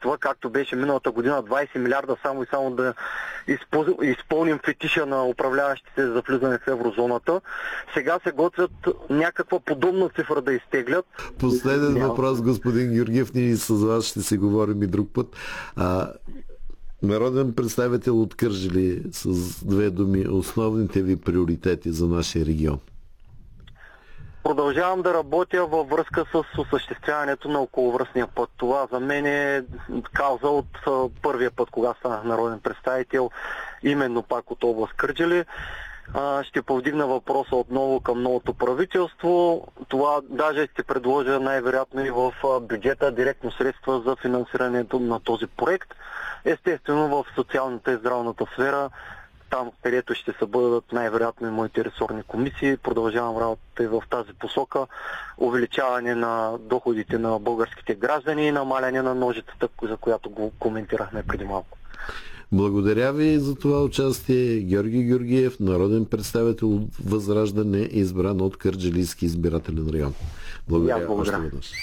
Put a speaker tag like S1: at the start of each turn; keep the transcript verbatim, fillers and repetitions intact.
S1: средства, както беше миналата година, двайсет милиарда само и само да изпълним фетиша на управляващите за влизане в еврозоната. Сега се готвят някаква подобна цифра да изтеглят.
S2: Последен Няма. въпрос, господин Георгиев, ние с вас ще си говорим и друг път. А, народен представител от Кърджали, с две думи, основните ви приоритети за нашия регион.
S1: Продължавам да работя във връзка с осъществяването на околовръстния път. Това за мен е кауза от първия път, кога станах народен представител, именно пак от област Кърджали. Ще повдигна въпроса отново към новото правителство. Това даже ще предложа най-вероятно и в бюджета директно средства за финансирането на този проект. Естествено в социалната и здравната сфера, там където ще се бъдат най-вероятно и моите ресорни комисии. Продължавам работата и в тази посока. Увеличаване на доходите на българските граждани и намаляне на ножицата, за която го коментирахме преди малко.
S2: Благодаря ви за това участие. Георги Георгиев, народен представител от Възраждане, избран от Кърджалийски избирателен район. Благодаря.
S1: Благодаря.